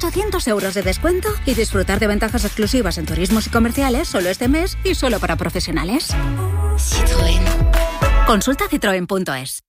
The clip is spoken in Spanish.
800 euros de descuento y disfrutar de ventajas exclusivas en turismos y comerciales solo este mes y solo para profesionales. Citroën. Consulta citroen.es.